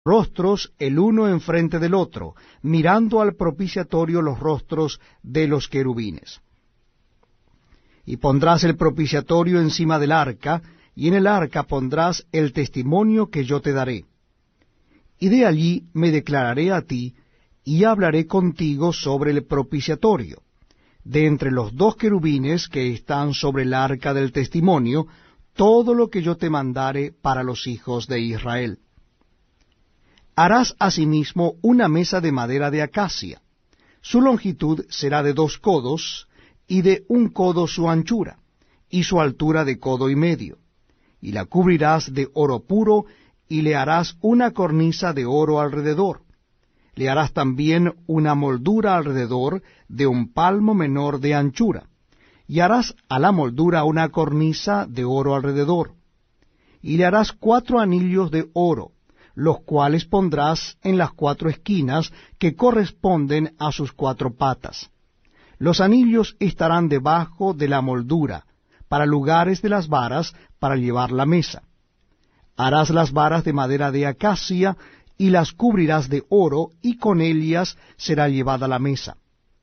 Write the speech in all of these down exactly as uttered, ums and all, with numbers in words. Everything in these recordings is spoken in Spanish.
rostros el uno enfrente del otro, mirando al propiciatorio los rostros de los querubines. Y pondrás el propiciatorio encima del arca, y en el arca pondrás el testimonio que yo te daré. Y de allí me declararé a ti, y hablaré contigo sobre el propiciatorio. De entre los dos querubines que están sobre el arca del testimonio, todo lo que yo te mandare para los hijos de Israel. Harás asimismo una mesa de madera de acacia. Su longitud será de dos codos, y de un codo su anchura, y su altura de codo y medio. Y la cubrirás de oro puro, y le harás una cornisa de oro alrededor. Le harás también una moldura alrededor de un palmo menor de anchura, y harás a la moldura una cornisa de oro alrededor. Y le harás cuatro anillos de oro, los cuales pondrás en las cuatro esquinas que corresponden a sus cuatro patas. Los anillos estarán debajo de la moldura, para lugares de las varas, para llevar la mesa. Harás las varas de madera de acacia, y las cubrirás de oro, y con ellas será llevada la mesa.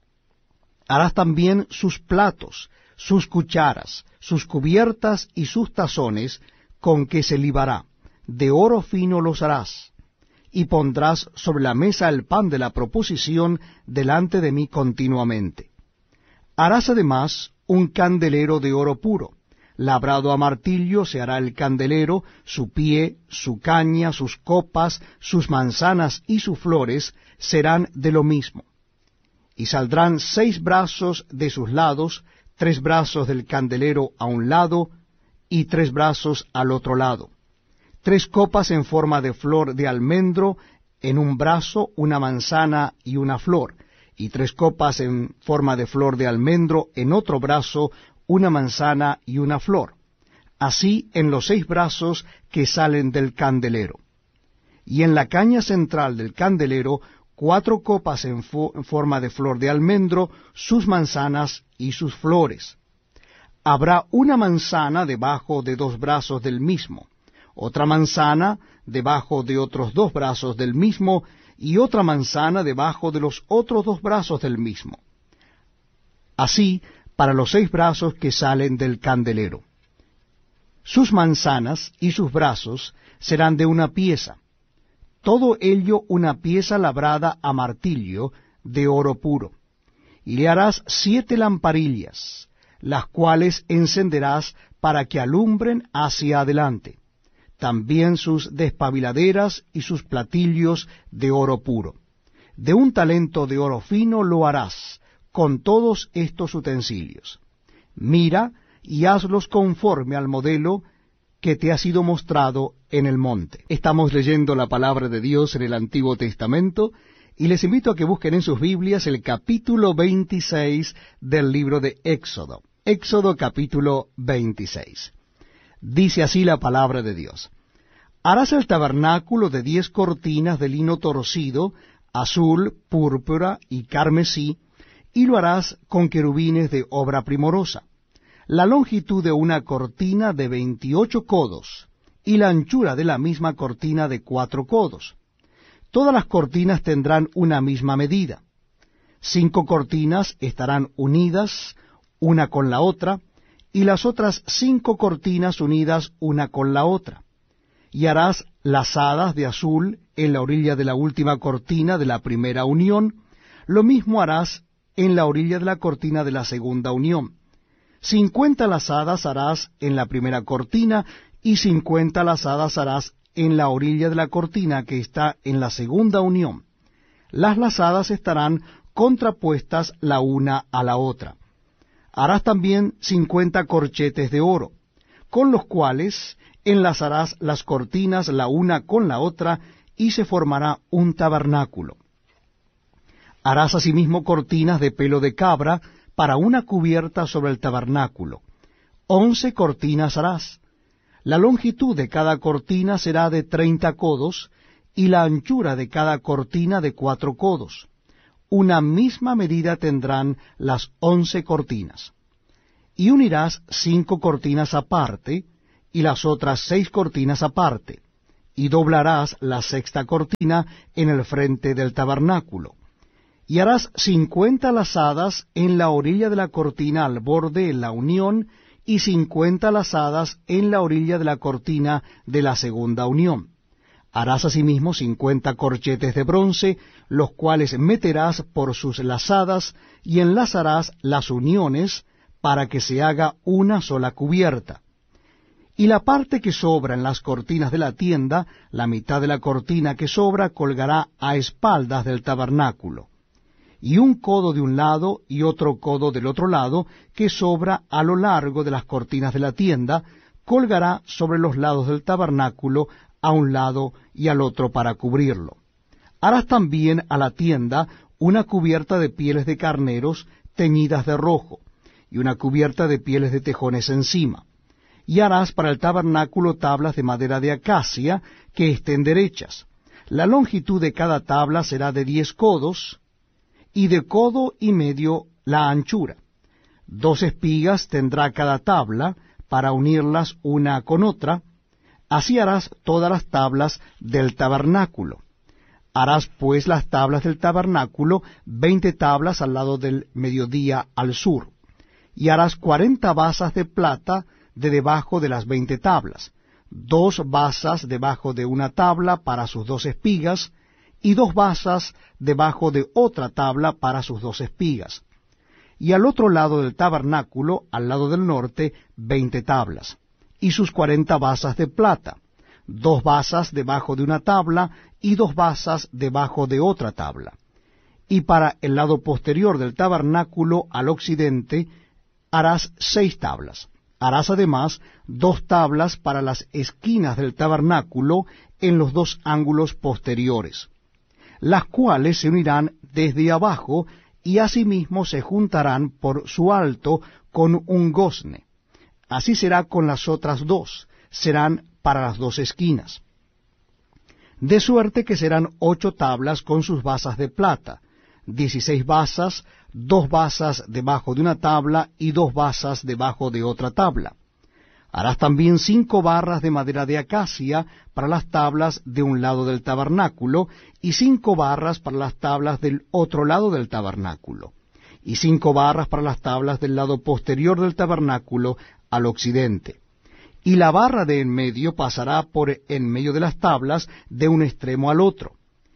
Harás también sus platos, sus cucharas, sus cubiertas y sus tazones, con que se libará. De oro fino los harás, y pondrás sobre la mesa el pan de la proposición delante de mí continuamente. Harás además un candelero de oro puro, labrado a martillo se hará el candelero, su pie, su caña, sus copas, sus manzanas y sus flores serán de lo mismo. Y saldrán seis brazos de sus lados, tres brazos del candelero a un lado, y tres brazos al otro lado. Tres copas en forma de flor de almendro, en un brazo una manzana y una flor, y tres copas en forma de flor de almendro, en otro brazo una manzana y una flor, así en los seis brazos que salen del candelero. Y en la caña central del candelero, cuatro copas en, fo- en forma de flor de almendro, sus manzanas y sus flores. Habrá una manzana debajo de dos brazos del mismo, otra manzana debajo de otros dos brazos del mismo, y otra manzana debajo de los otros dos brazos del mismo. Así para los seis brazos que salen del candelero. Sus manzanas y sus brazos serán de una pieza, todo ello una pieza labrada a martillo de oro puro. Y le harás siete lamparillas, las cuales encenderás para que alumbren hacia adelante. También sus despabiladeras y sus platillos de oro puro. De un talento de oro fino lo harás, con todos estos utensilios. Mira y hazlos conforme al modelo que te ha sido mostrado en el monte. Estamos leyendo la palabra de Dios en el Antiguo Testamento, y les invito a que busquen en sus Biblias el capítulo veintiséis del libro de Éxodo. Éxodo capítulo veintiséis. Dice así la palabra de Dios. Harás el tabernáculo de diez cortinas de lino torcido, azul, púrpura y carmesí, y lo harás con querubines de obra primorosa. La longitud de una cortina de veintiocho codos, y la anchura de la misma cortina de cuatro codos. Todas las cortinas tendrán una misma medida. Cinco cortinas estarán unidas una con la otra, y las otras cinco cortinas unidas una con la otra. Y harás lazadas de azul en la orilla de la última cortina de la primera unión, lo mismo harás en la orilla de la cortina de la segunda unión. Cincuenta lazadas harás en la primera cortina, y cincuenta lazadas harás en la orilla de la cortina que está en la segunda unión. Las lazadas estarán contrapuestas la una a la otra. Harás también cincuenta corchetes de oro, con los cuales enlazarás las cortinas la una con la otra, y se formará un tabernáculo. Harás asimismo cortinas de pelo de cabra para una cubierta sobre el tabernáculo. Once cortinas harás. La longitud de cada cortina será de treinta codos, y la anchura de cada cortina de cuatro codos. Una misma medida tendrán las once cortinas. Y unirás cinco cortinas aparte, y las otras seis cortinas aparte, y doblarás la sexta cortina en el frente del tabernáculo. Y harás cincuenta lazadas en la orilla de la cortina al borde de la unión, y cincuenta lazadas en la orilla de la cortina de la segunda unión. Harás asimismo cincuenta corchetes de bronce, los cuales meterás por sus lazadas, y enlazarás las uniones, para que se haga una sola cubierta. Y la parte que sobra en las cortinas de la tienda, la mitad de la cortina que sobra colgará a espaldas del tabernáculo, y un codo de un lado y otro codo del otro lado, que sobra a lo largo de las cortinas de la tienda, colgará sobre los lados del tabernáculo, a un lado y al otro para cubrirlo. Harás también a la tienda una cubierta de pieles de carneros teñidas de rojo, y una cubierta de pieles de tejones encima. Y harás para el tabernáculo tablas de madera de acacia, que estén derechas. La longitud de cada tabla será de diez codos, y de codo y medio la anchura. Dos espigas tendrá cada tabla, para unirlas una con otra. Así harás todas las tablas del tabernáculo. Harás pues las tablas del tabernáculo, veinte tablas al lado del mediodía al sur. Y harás cuarenta basas de plata de debajo de las veinte tablas, dos basas debajo de una tabla para sus dos espigas, y dos basas debajo de otra tabla para sus dos espigas. Y al otro lado del tabernáculo, al lado del norte, veinte tablas, y sus cuarenta basas de plata, dos basas debajo de una tabla, y dos basas debajo de otra tabla. Y para el lado posterior del tabernáculo, al occidente, harás seis tablas. Harás además dos tablas para las esquinas del tabernáculo en los dos ángulos posteriores, las cuales se unirán desde abajo, y asimismo se juntarán por su alto con un gozne. Así será con las otras dos, serán para las dos esquinas. De suerte que serán ocho tablas con sus basas de plata, dieciséis basas, dos basas debajo de una tabla y dos basas debajo de otra tabla. Harás también cinco barras de madera de acacia para las tablas de un lado del tabernáculo, y cinco barras para las tablas del otro lado del tabernáculo, y cinco barras para las tablas del lado posterior del tabernáculo al occidente. Y la barra de en medio pasará por en medio de las tablas de un extremo al otro.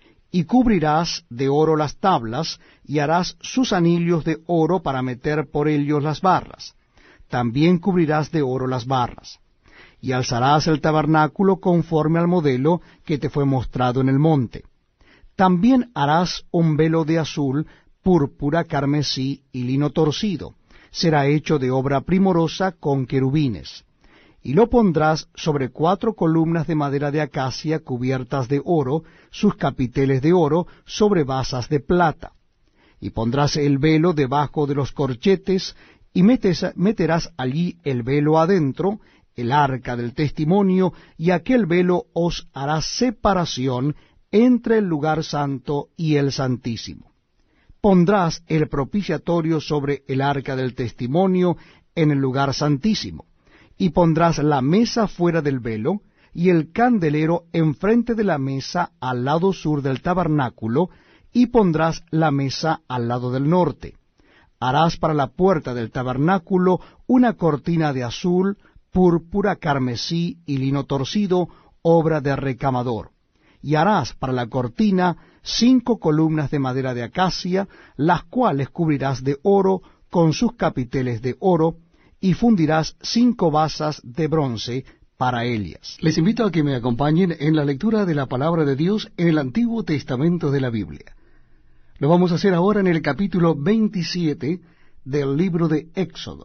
Y cubrirás de oro las tablas, y harás sus anillos de oro para meter por ellos las barras. También cubrirás de oro las barras. Y alzarás el tabernáculo conforme al modelo que te fue mostrado en el monte. También harás un velo de azul, púrpura, carmesí y lino torcido. Será hecho de obra primorosa con querubines. Y lo pondrás sobre cuatro columnas de madera de acacia cubiertas de oro, sus capiteles de oro sobre basas de plata. Y pondrás el velo debajo de los corchetes, y metes, meterás allí el velo adentro, el arca del testimonio, y aquel velo os hará separación entre el lugar santo y el santísimo. Pondrás el propiciatorio sobre el arca del testimonio en el lugar santísimo, y pondrás la mesa fuera del velo, y el candelero enfrente de la mesa al lado sur del tabernáculo, y pondrás la mesa al lado del norte. Harás para la puerta del tabernáculo una cortina de azul, púrpura, carmesí y lino torcido, obra de recamador. Y harás para la cortina cinco columnas de madera de acacia, las cuales cubrirás de oro con sus capiteles de oro, y fundirás cinco basas de bronce para ellas. Les invito a que me acompañen en la lectura de la palabra de Dios en el Antiguo Testamento de la Biblia. Lo vamos a hacer ahora en el capítulo veintisiete del libro de Éxodo.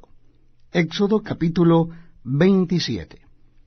Éxodo capítulo veintisiete.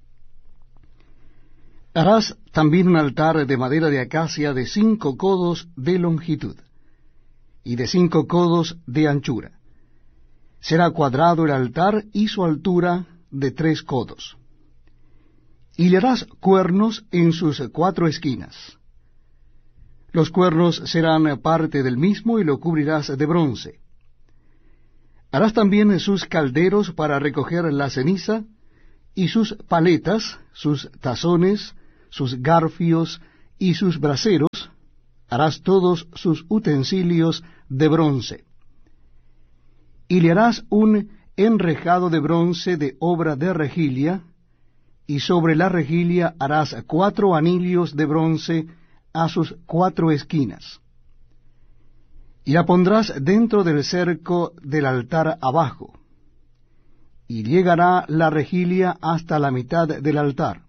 Harás también un altar de madera de acacia de cinco codos de longitud y de cinco codos de anchura. Será cuadrado el altar y su altura de tres codos. Y le harás cuernos en sus cuatro esquinas. Los cuernos serán parte del mismo y lo cubrirás de bronce. Harás también sus calderos para recoger la ceniza, y sus paletas, sus tazones, sus garfios y sus braseros, harás todos sus utensilios de bronce. Y le harás un enrejado de bronce de obra de rejilla, y sobre la rejilla harás cuatro anillos de bronce a sus cuatro esquinas. Y la pondrás dentro del cerco del altar abajo, y llegará la rejilla hasta la mitad del altar.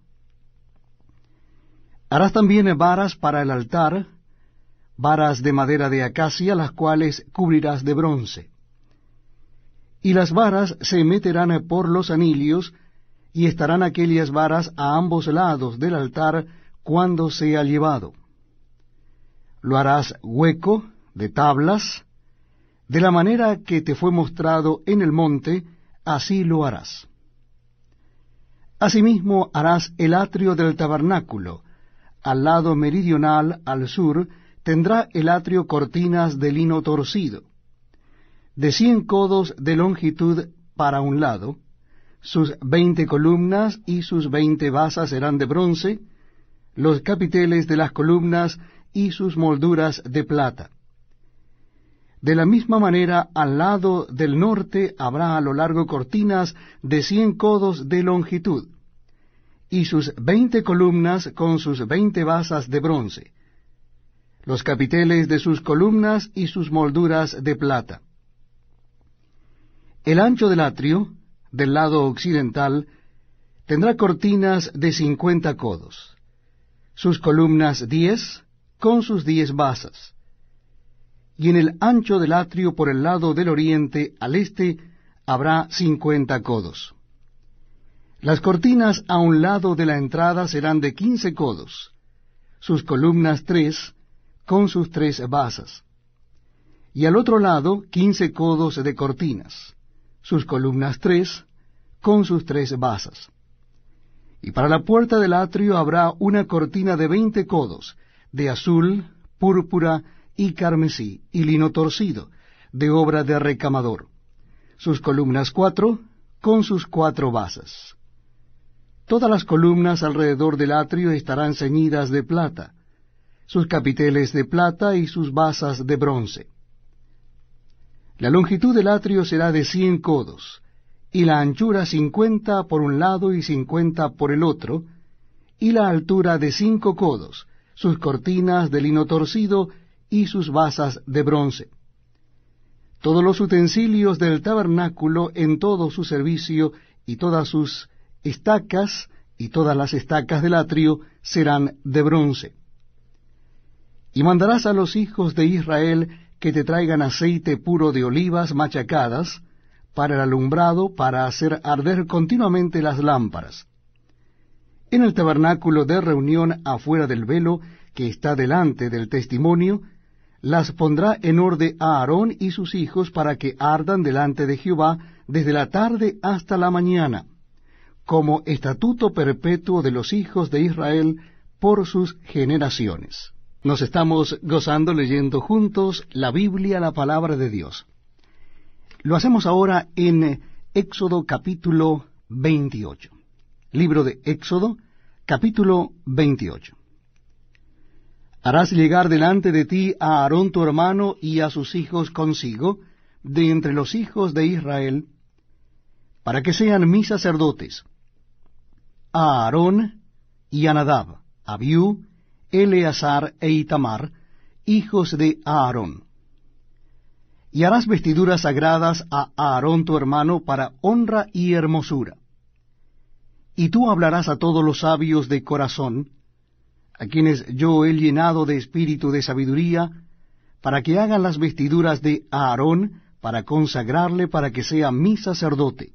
Harás también varas para el altar, varas de madera de acacia, las cuales cubrirás de bronce. Y las varas se meterán por los anillos, y estarán aquellas varas a ambos lados del altar cuando sea llevado. Lo harás hueco de tablas, de la manera que te fue mostrado en el monte, así lo harás. Asimismo harás el atrio del tabernáculo. Al lado meridional, al sur, tendrá el atrio cortinas de lino torcido, de cien codos de longitud para un lado. Sus veinte columnas y sus veinte basas serán de bronce, los capiteles de las columnas y sus molduras de plata. De la misma manera, al lado del norte habrá a lo largo cortinas de cien codos de longitud, y sus veinte columnas con sus veinte basas de bronce, los capiteles de sus columnas y sus molduras de plata. El ancho del atrio, del lado occidental, tendrá cortinas de cincuenta codos, sus columnas diez, con sus diez basas. Y en el ancho del atrio por el lado del oriente al este habrá cincuenta codos. Las cortinas a un lado de la entrada serán de quince codos, sus columnas tres, con sus tres basas. Y al otro lado quince codos de cortinas, sus columnas tres, con sus tres basas. Y para la puerta del atrio habrá una cortina de veinte codos, de azul, púrpura y carmesí, y lino torcido, de obra de recamador. Sus columnas cuatro, con sus cuatro basas. Todas las columnas alrededor del atrio estarán ceñidas de plata, sus capiteles de plata y sus basas de bronce. La longitud del atrio será de cien codos, y la anchura cincuenta por un lado y cincuenta por el otro, y la altura de cinco codos, sus cortinas de lino torcido y sus basas de bronce. Todos los utensilios del tabernáculo en todo su servicio y todas sus estacas y todas las estacas del atrio serán de bronce. Y mandarás a los hijos de Israel que te traigan aceite puro de olivas machacadas, para el alumbrado, para hacer arder continuamente las lámparas. En el tabernáculo de reunión afuera del velo, que está delante del testimonio, las pondrá en orden a Aarón y sus hijos para que ardan delante de Jehová desde la tarde hasta la mañana, como estatuto perpetuo de los hijos de Israel por sus generaciones. Nos estamos gozando leyendo juntos la Biblia, la palabra de Dios. Lo hacemos ahora en Éxodo capítulo veintiocho. Libro de Éxodo, capítulo veintiocho. Harás llegar delante de ti a Aarón tu hermano y a sus hijos consigo, de entre los hijos de Israel, para que sean mis sacerdotes, a Aarón y a Nadab, Abiú, Eleazar e Itamar, hijos de Aarón. Y harás vestiduras sagradas a Aarón tu hermano para honra y hermosura. Y tú hablarás a todos los sabios de corazón, a quienes yo he llenado de espíritu de sabiduría, para que hagan las vestiduras de Aarón, para consagrarle para que sea mi sacerdote.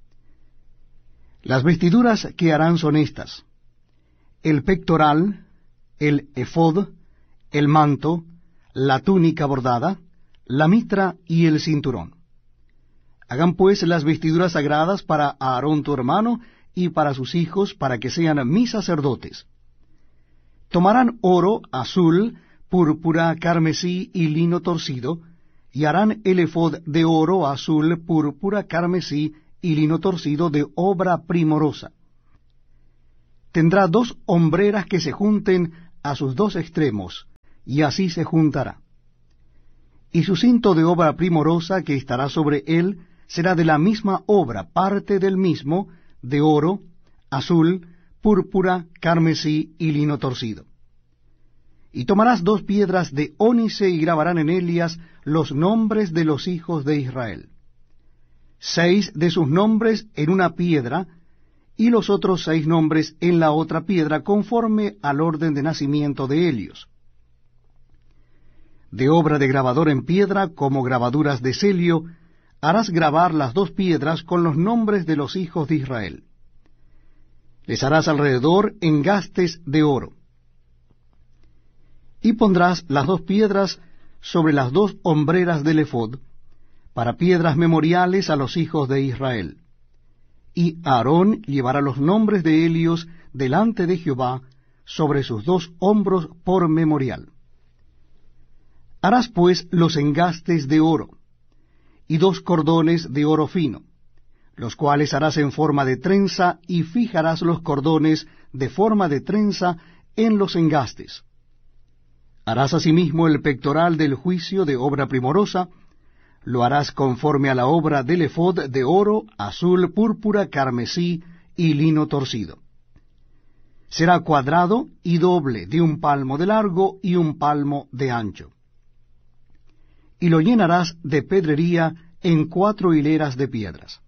Las vestiduras que harán son estas: el pectoral, el efod, el manto, la túnica bordada, la mitra y el cinturón. Hagan pues las vestiduras sagradas para Aarón tu hermano y para sus hijos, para que sean mis sacerdotes. Tomarán oro, azul, púrpura, carmesí y lino torcido, y harán el efod de oro, azul, púrpura, carmesí y lino torcido de obra primorosa. tendrá dos hombreras que se junten a sus dos extremos, y así se juntará. Y su cinto de obra primorosa que estará sobre él será de la misma obra, parte del mismo, de oro, azul, púrpura, carmesí y lino torcido. Y tomarás dos piedras de ónice y grabarán en ellas los nombres de los hijos de Israel. Seis de sus nombres en una piedra, y los otros seis nombres en la otra piedra, conforme al orden de nacimiento de ellos. De obra de grabador en piedra, como grabaduras de celio, harás grabar las dos piedras con los nombres de los hijos de Israel. Les harás alrededor engastes de oro. Y pondrás las dos piedras sobre las dos hombreras del ephod, para piedras memoriales a los hijos de Israel. Y Aarón llevará los nombres de ellos delante de Jehová sobre sus dos hombros por memorial. Harás pues los engastes de oro, y dos cordones de oro fino, los cuales harás en forma de trenza, y fijarás los cordones de forma de trenza en los engastes. Harás asimismo el pectoral del juicio de obra primorosa, lo harás conforme a la obra del ephod de oro, azul, púrpura, carmesí y lino torcido. Será cuadrado y doble, de un palmo de largo y un palmo de ancho. Y lo llenarás de pedrería en cuatro hileras de piedras.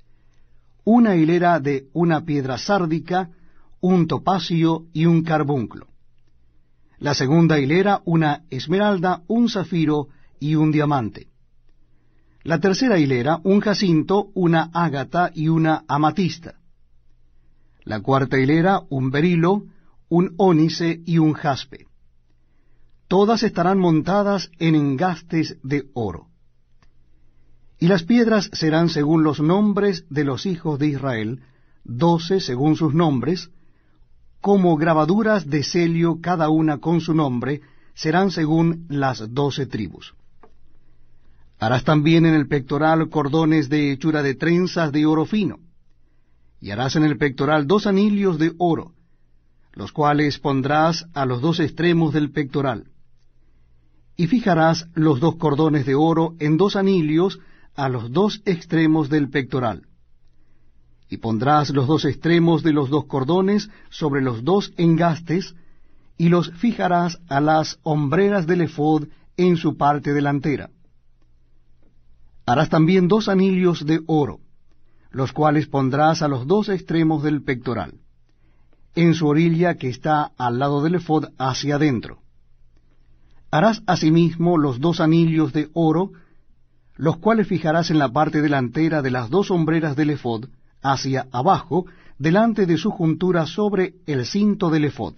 Una hilera de una piedra sárdica, un topacio y un carbunclo. La segunda hilera una esmeralda, un zafiro y un diamante. La tercera hilera un jacinto, una ágata y una amatista. La cuarta hilera un berilo, un ónice y un jaspe. Todas estarán montadas en engastes de oro. Y las piedras serán según los nombres de los hijos de Israel, doce según sus nombres, como grabaduras de celio cada una con su nombre, serán según las doce tribus. Harás también en el pectoral cordones de hechura de trenzas de oro fino, y harás en el pectoral dos anillos de oro, los cuales pondrás a los dos extremos del pectoral. Y fijarás los dos cordones de oro en dos anillos a los dos extremos del pectoral. Y pondrás los dos extremos de los dos cordones sobre los dos engastes, y los fijarás a las hombreras del ephod en su parte delantera. Harás también dos anillos de oro, los cuales pondrás a los dos extremos del pectoral, en su orilla que está al lado del ephod hacia adentro. Harás asimismo los dos anillos de oro, los cuales fijarás en la parte delantera de las dos hombreras del ephod, hacia abajo, delante de su juntura sobre el cinto del ephod.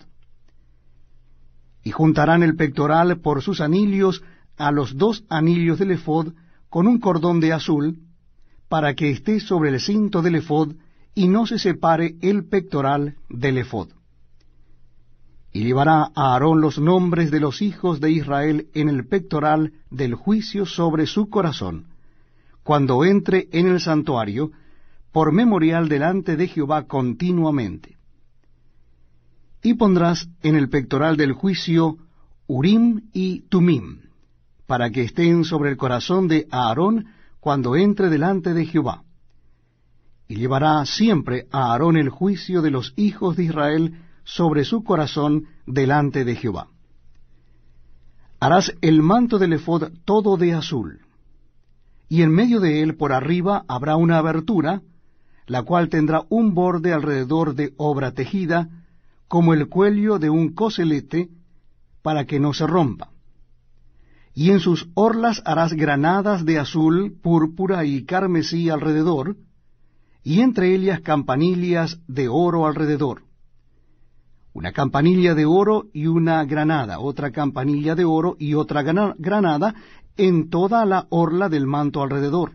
Y juntarán el pectoral por sus anillos a los dos anillos del ephod con un cordón de azul, para que esté sobre el cinto del ephod y no se separe el pectoral del ephod. Y llevará a Aarón los nombres de los hijos de Israel en el pectoral del juicio sobre su corazón, cuando entre en el santuario, por memorial delante de Jehová continuamente. Y pondrás en el pectoral del juicio Urim y Tumim, para que estén sobre el corazón de Aarón cuando entre delante de Jehová. Y llevará siempre a Aarón el juicio de los hijos de Israel sobre su corazón delante de Jehová. Harás el manto del ephod todo de azul, y en medio de él por arriba habrá una abertura, la cual tendrá un borde alrededor de obra tejida, como el cuello de un coselete, para que no se rompa. Y en sus orlas harás granadas de azul, púrpura y carmesí alrededor, y entre ellas campanillas de oro alrededor. Una campanilla de oro y una granada, otra campanilla de oro y otra granada en toda la orla del manto alrededor.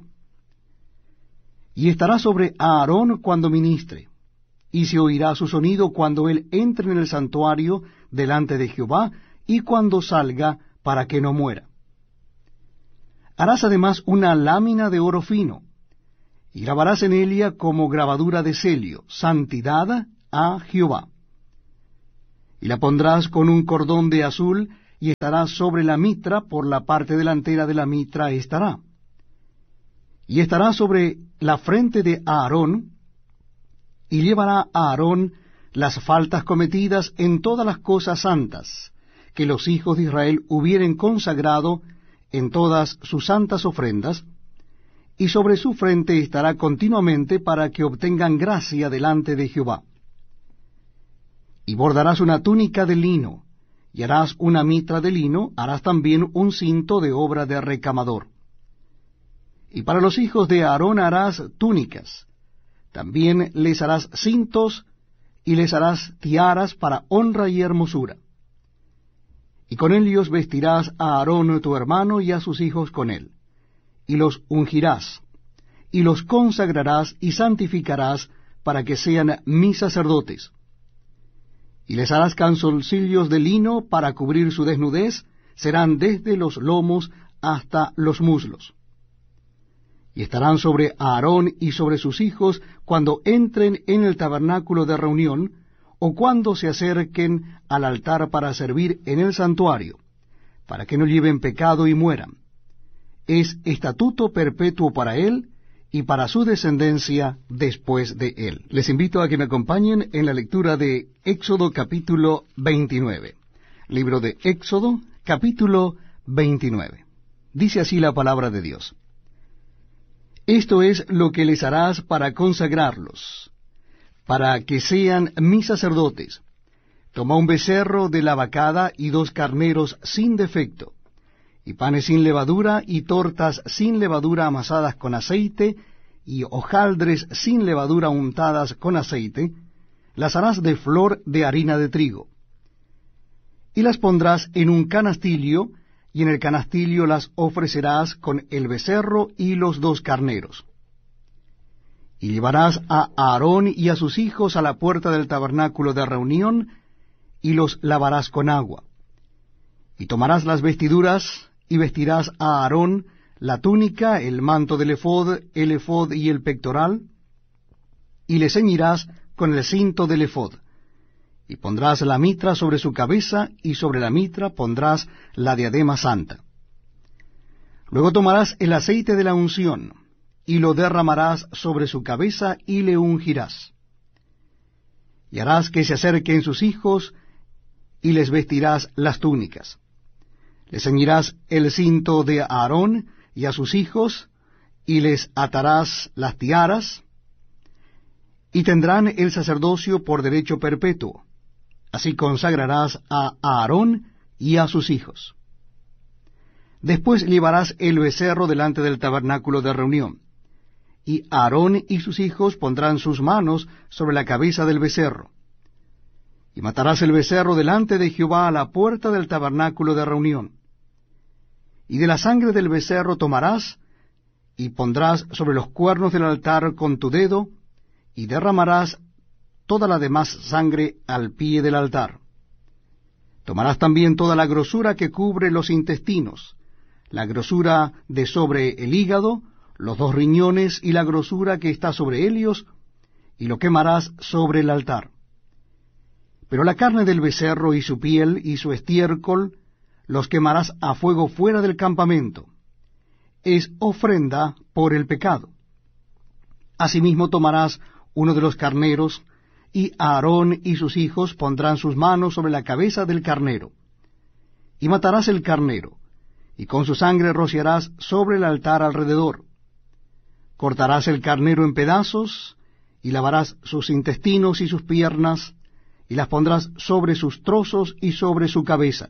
Y estará sobre Aarón cuando ministre, y se oirá su sonido cuando él entre en el santuario delante de Jehová, y cuando salga, para que no muera. Harás además una lámina de oro fino, y grabarás en ella como grabadura de celio, santidad a Jehová. y la pondrás con un cordón de azul, y estará sobre la mitra, por la parte delantera de la mitra estará. Y estará sobre la frente de Aarón, y llevará a Aarón las faltas cometidas en todas las cosas santas que los hijos de Israel hubieren consagrado en todas sus santas ofrendas, y sobre su frente estará continuamente para que obtengan gracia delante de Jehová. Y bordarás una túnica de lino, y harás una mitra de lino, harás también un cinto de obra de recamador. Y para los hijos de Aarón harás túnicas, también les harás cintos, y les harás tiaras para honra y hermosura. Y con ellos vestirás a Aarón tu hermano y a sus hijos con él, y los ungirás, y los consagrarás y santificarás para que sean mis sacerdotes. Y les harás canzoncillos de lino para cubrir su desnudez, serán desde los lomos hasta los muslos. Y estarán sobre Aarón y sobre sus hijos cuando entren en el tabernáculo de reunión, o cuando se acerquen al altar para servir en el santuario, para que no lleven pecado y mueran. Es estatuto perpetuo para él y para su descendencia después de él. Les invito a que me acompañen en la lectura de Éxodo capítulo veintinueve. Libro de Éxodo capítulo veintinueve. Dice así la palabra de Dios. Esto es lo que les harás para consagrarlos, para que sean mis sacerdotes. Toma un becerro de la vacada y dos carneros sin defecto, y panes sin levadura, y tortas sin levadura amasadas con aceite, y hojaldres sin levadura untadas con aceite, las harás de flor de harina de trigo. Y las pondrás en un canastillo, y en el canastillo las ofrecerás con el becerro y los dos carneros. Y llevarás a Aarón y a sus hijos a la puerta del tabernáculo de reunión, y los lavarás con agua. Y tomarás las vestiduras, y vestirás a Aarón la túnica, el manto del ephod, el ephod y el pectoral, y le ceñirás con el cinto del ephod. Y pondrás la mitra sobre su cabeza, y sobre la mitra pondrás la diadema santa. Luego tomarás el aceite de la unción, y lo derramarás sobre su cabeza, y le ungirás. Y harás que se acerquen sus hijos, y les vestirás las túnicas. Le ceñirás el cinto de Aarón y a sus hijos, y les atarás las tiaras, y tendrán el sacerdocio por derecho perpetuo. Así consagrarás a Aarón y a sus hijos. Después llevarás el becerro delante del tabernáculo de reunión, y Aarón y sus hijos pondrán sus manos sobre la cabeza del becerro. Y matarás el becerro delante de Jehová a la puerta del tabernáculo de reunión. Y de la sangre del becerro tomarás, y pondrás sobre los cuernos del altar con tu dedo, y derramarás toda la demás sangre al pie del altar. Tomarás también toda la grosura que cubre los intestinos, la grosura de sobre el hígado, los dos riñones y la grosura que está sobre ellos, y lo quemarás sobre el altar. Pero la carne del becerro y su piel y su estiércol los quemarás a fuego fuera del campamento. Es ofrenda por el pecado. Asimismo tomarás uno de los carneros, y Aarón y sus hijos pondrán sus manos sobre la cabeza del carnero. Y matarás el carnero, y con su sangre rociarás sobre el altar alrededor. Cortarás el carnero en pedazos, y lavarás sus intestinos y sus piernas, y las pondrás sobre sus trozos y sobre su cabeza.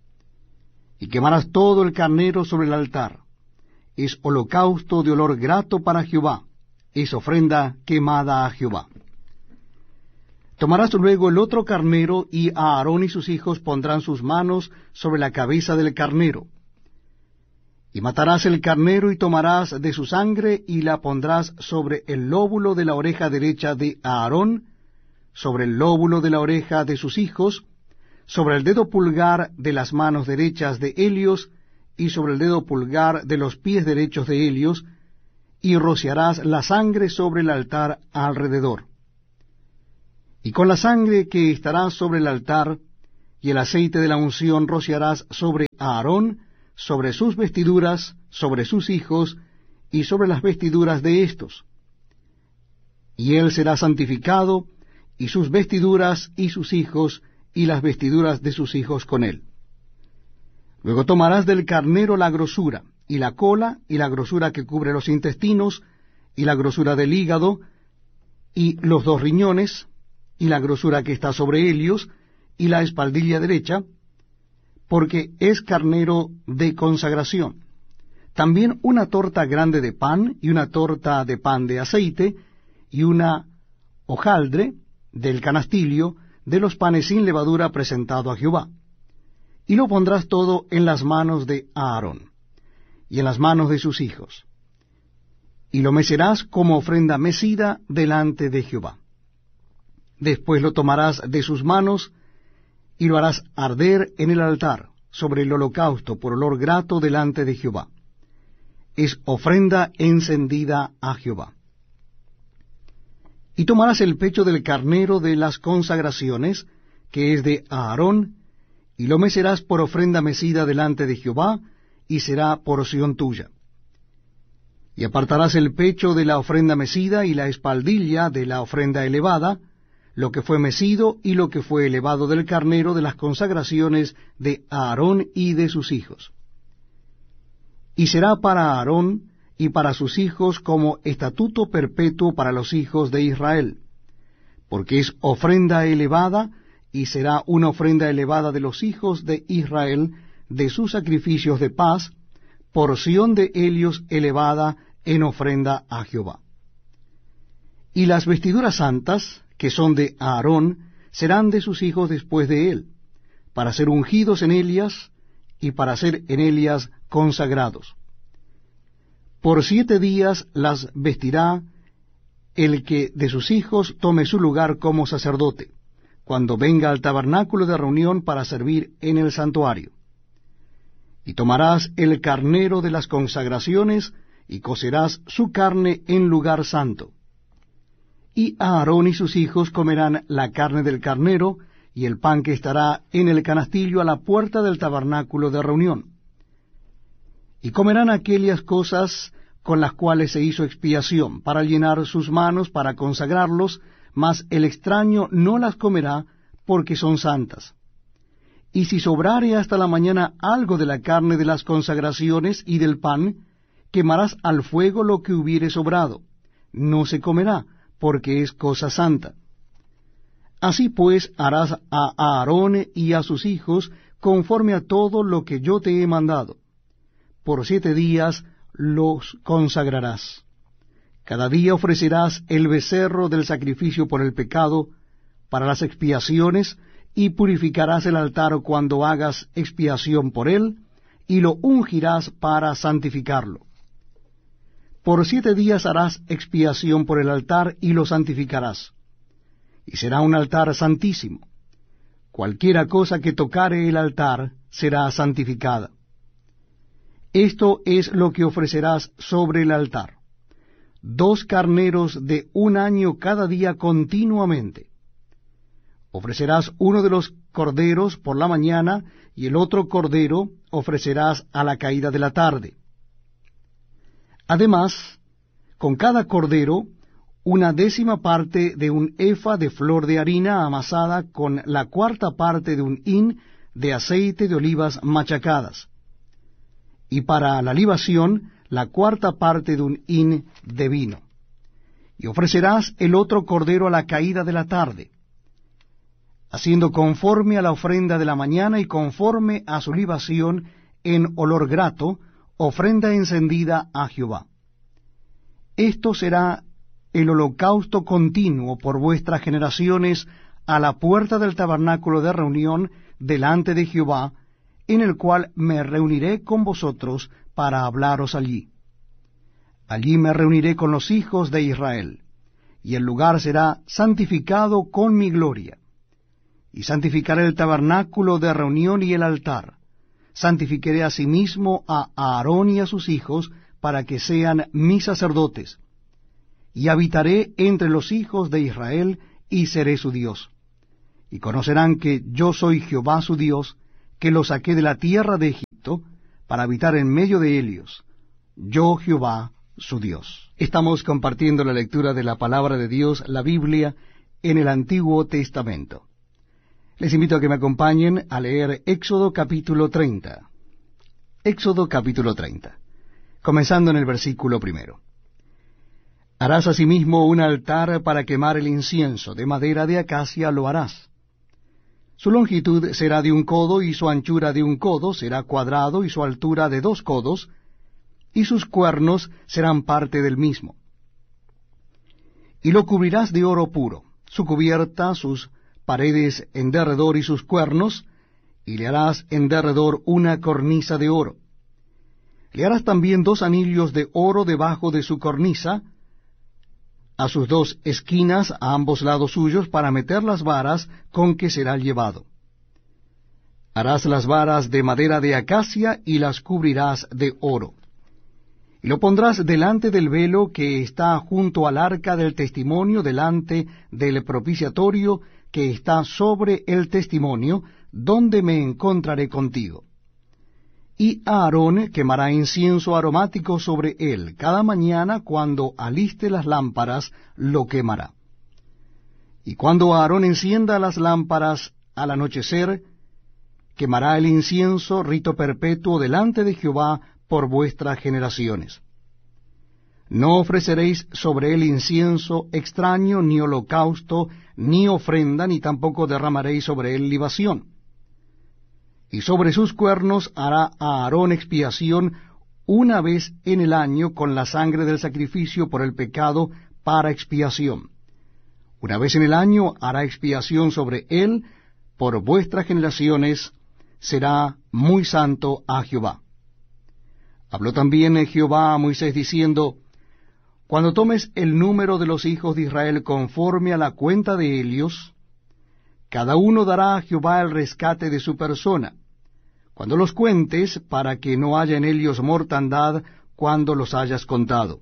Y quemarás todo el carnero sobre el altar. Es holocausto de olor grato para Jehová, es ofrenda quemada a Jehová. Tomarás luego el otro carnero, y Aarón y sus hijos pondrán sus manos sobre la cabeza del carnero. Y matarás el carnero, y tomarás de su sangre, y la pondrás sobre el lóbulo de la oreja derecha de Aarón, sobre el lóbulo de la oreja de sus hijos, sobre el dedo pulgar de las manos derechas de Helios, y sobre el dedo pulgar de los pies derechos de Helios, y rociarás la sangre sobre el altar alrededor. Y con la sangre que estará sobre el altar, y el aceite de la unción rociarás sobre Aarón, sobre sus vestiduras, sobre sus hijos, y sobre las vestiduras de éstos. Y él será santificado, y sus vestiduras, y sus hijos, y las vestiduras de sus hijos con él. Luego tomarás del carnero la grosura, y la cola, y la grosura que cubre los intestinos, y la grosura del hígado, y los dos riñones, y la grosura que está sobre ellos, y la espaldilla derecha, porque es carnero de consagración. También una torta grande de pan, y una torta de pan de aceite, y una hojaldre del canastillo de los panes sin levadura presentado a Jehová. Y lo pondrás todo en las manos de Aarón, y en las manos de sus hijos, y lo mecerás como ofrenda mecida delante de Jehová. Después lo tomarás de sus manos, y lo harás arder en el altar, sobre el holocausto por olor grato delante de Jehová. Es ofrenda encendida a Jehová. Y tomarás el pecho del carnero de las consagraciones, que es de Aarón, y lo mecerás por ofrenda mecida delante de Jehová, y será porción tuya. Y apartarás el pecho de la ofrenda mecida y la espaldilla de la ofrenda elevada, lo que fue mecido y lo que fue elevado del carnero de las consagraciones de Aarón y de sus hijos. Y será para Aarón y para sus hijos como estatuto perpetuo para los hijos de Israel, porque es ofrenda elevada, y será una ofrenda elevada de los hijos de Israel, de sus sacrificios de paz, porción de ellos elevada en ofrenda a Jehová. Y las vestiduras santas, que son de Aarón, serán de sus hijos después de él, para ser ungidos en ellas, y para ser en ellas consagrados. Por siete días las vestirá el que de sus hijos tome su lugar como sacerdote, cuando venga al tabernáculo de reunión para servir en el santuario. Y tomarás el carnero de las consagraciones, y cocerás su carne en lugar santo. Y Aarón y sus hijos comerán la carne del carnero, y el pan que estará en el canastillo a la puerta del tabernáculo de reunión. Y comerán aquellas cosas con las cuales se hizo expiación, para llenar sus manos, para consagrarlos, mas el extraño no las comerá, porque son santas. Y si sobrare hasta la mañana algo de la carne de las consagraciones y del pan, quemarás al fuego lo que hubiere sobrado, no se comerá, porque es cosa santa. Así pues harás a Aarón y a sus hijos conforme a todo lo que yo te he mandado. Por siete días los consagrarás. Cada día ofrecerás el becerro del sacrificio por el pecado, para las expiaciones, y purificarás el altar cuando hagas expiación por él, y lo ungirás para santificarlo. Por siete días harás expiación por el altar, y lo santificarás. Y será un altar santísimo. Cualquiera cosa que tocare el altar será santificada. Esto es lo que ofrecerás sobre el altar: dos carneros de un año cada día continuamente. Ofrecerás uno de los corderos por la mañana, y el otro cordero ofrecerás a la caída de la tarde. Además, con cada cordero, una décima parte de un efa de flor de harina amasada con la cuarta parte de un hin de aceite de olivas machacadas, y para la libación la cuarta parte de un hin de vino. Y ofrecerás el otro cordero a la caída de la tarde, haciendo conforme a la ofrenda de la mañana y conforme a su libación en olor grato, ofrenda encendida a Jehová. Esto será el holocausto continuo por vuestras generaciones a la puerta del tabernáculo de reunión delante de Jehová, en el cual me reuniré con vosotros para hablaros allí. Allí me reuniré con los hijos de Israel, y el lugar será santificado con mi gloria. Y santificaré el tabernáculo de reunión y el altar. Santificaré asimismo a Aarón y a sus hijos, para que sean mis sacerdotes. Y habitaré entre los hijos de Israel, y seré su Dios. y conocerán que yo soy Jehová su Dios, que los saqué de la tierra de Egipto, para habitar en medio de ellos, yo Jehová su Dios. Estamos compartiendo la lectura de la palabra de Dios, la Biblia, en el Antiguo Testamento. Les invito a que me acompañen a leer Éxodo capítulo treinta. Éxodo capítulo treinta, comenzando en el versículo primero. Harás asimismo un altar para quemar el incienso, de madera de acacia lo harás. Su longitud será de un codo, y su anchura de un codo, será cuadrado, y su altura de dos codos, y sus cuernos serán parte del mismo. Y lo cubrirás de oro puro, su cubierta, sus paredes en derredor y sus cuernos, y le harás en derredor una cornisa de oro. Le harás también dos anillos de oro debajo de su cornisa, a sus dos esquinas a ambos lados suyos, para meter las varas con que será llevado. Harás las varas de madera de acacia y las cubrirás de oro. Y lo pondrás delante del velo que está junto al arca del testimonio, delante del propiciatorio que está sobre el testimonio, donde me encontraré contigo. Y Aarón quemará incienso aromático sobre él. Cada mañana, cuando aliste las lámparas, lo quemará. Y cuando Aarón encienda las lámparas al anochecer, quemará el incienso, rito perpetuo, delante de Jehová por vuestras generaciones. No ofreceréis sobre él incienso extraño, ni holocausto, ni ofrenda, ni tampoco derramaréis sobre él libación. Y sobre sus cuernos hará Aarón expiación una vez en el año con la sangre del sacrificio por el pecado para expiación. Una vez en el año hará expiación sobre él por vuestras generaciones, será muy santo a Jehová. Habló también Jehová a Moisés diciendo, cuando tomes el número de los hijos de Israel conforme a la cuenta de ellos, cada uno dará a Jehová el rescate de su persona, cuando los cuentes, para que no haya en ellos mortandad cuando los hayas contado.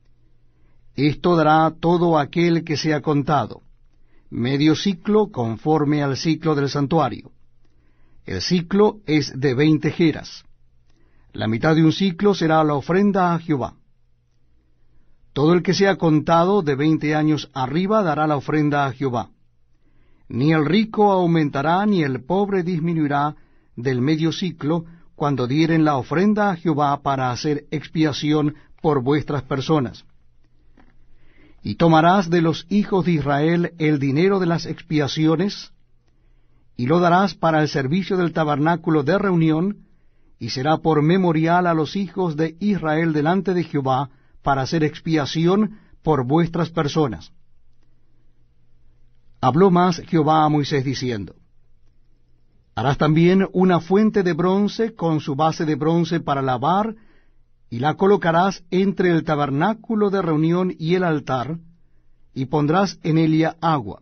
Esto dará todo aquel que sea contado, medio ciclo conforme al ciclo del santuario. El ciclo es de veinte geras. La mitad de un ciclo será la ofrenda a Jehová. Todo el que sea contado de veinte años arriba dará la ofrenda a Jehová. Ni el rico aumentará, ni el pobre disminuirá del medio ciclo, cuando dieren la ofrenda a Jehová para hacer expiación por vuestras personas. Y tomarás de los hijos de Israel el dinero de las expiaciones, y lo darás para el servicio del tabernáculo de reunión, y será por memorial a los hijos de Israel delante de Jehová, para hacer expiación por vuestras personas. Habló más Jehová a Moisés diciendo, harás también una fuente de bronce con su base de bronce para lavar, y la colocarás entre el tabernáculo de reunión y el altar, y pondrás en ella agua.